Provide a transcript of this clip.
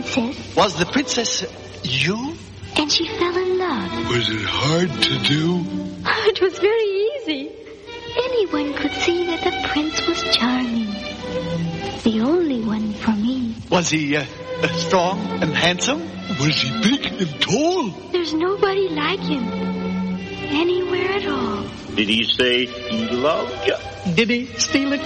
princess. Was the princess you? And she fell in love. Was it hard to do? Oh, it was very easy. Anyone could see that the prince was charming. The only one for me. Was he strong and handsome? Was he big and tall? There's nobody like him. Anywhere at all. Did he say he loved you? Did he steal a